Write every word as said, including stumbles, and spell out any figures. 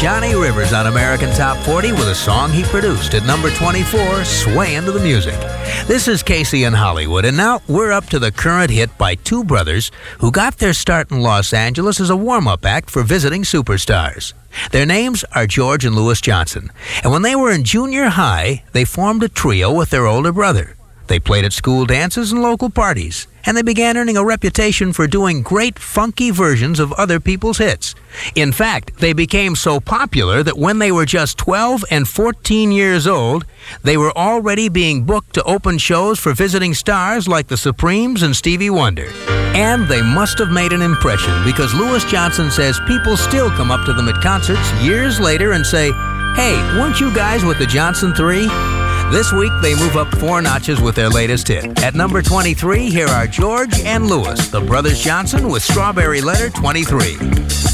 Johnny Rivers on American Top forty with a song he produced at number twenty-four, swaying to the music. This is Casey in Hollywood, and now we're up to the current hit by two brothers who got their start in Los Angeles as a warm-up act for visiting superstars. Their names are George and Louis Johnson, and when they were in junior high, they formed a trio with their older brother. They played at school dances and local parties, and they began earning a reputation for doing great funky versions of other people's hits. In fact, they became so popular that when they were just twelve and fourteen years old, they were already being booked to open shows for visiting stars like the Supremes and Stevie Wonder. And they must have made an impression, because Louis Johnson says people still come up to them at concerts years later and say, "Hey, weren't you guys with the Johnson Three?" This week, they move up four notches with their latest hit. At number twenty-three, here are George and Louis, the Brothers Johnson with Strawberry Letter twenty-three.